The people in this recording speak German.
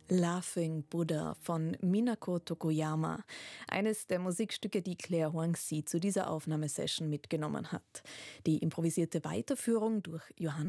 Laughing Buddha von Minako Tokoyama. Eines der Musikstücke, die Claire Huangzi zu dieser Aufnahmesession mitgenommen hat. Die improvisierte Weiterführung durch Johanna